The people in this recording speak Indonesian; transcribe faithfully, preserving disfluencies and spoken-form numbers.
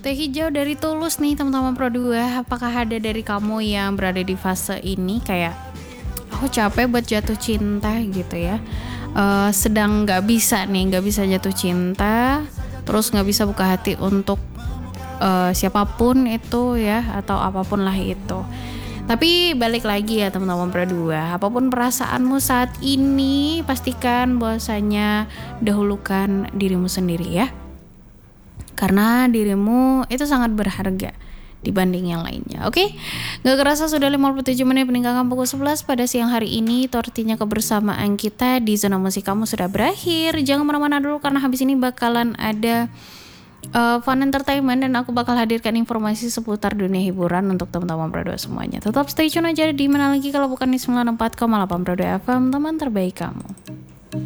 Teh hijau dari Tulus nih teman-teman Pro dua. Apakah ada dari kamu yang berada di fase ini kayak aku capek buat jatuh cinta gitu ya, uh, sedang nggak bisa nih, nggak bisa jatuh cinta, terus nggak bisa buka hati untuk uh, siapapun itu ya, atau apapun lah itu. Tapi balik lagi ya teman-teman Pro dua, apapun perasaanmu saat ini, pastikan bahwasanya dahulukan dirimu sendiri ya. Karena dirimu itu sangat berharga dibanding yang lainnya. Oke, gak kerasa sudah lima puluh tujuh menit meninggalkan pukul sebelas pada siang hari ini. Itu artinya kebersamaan kita di zona musik kamu sudah berakhir. Jangan kemana-mana dulu karena habis ini bakalan ada uh, fun entertainment, dan aku bakal hadirkan informasi seputar dunia hiburan untuk teman-teman Pro dua semuanya. Tetap stay tune aja di mana lagi kalau bukan di sembilan puluh empat koma delapan Pro dua F M, teman terbaik kamu.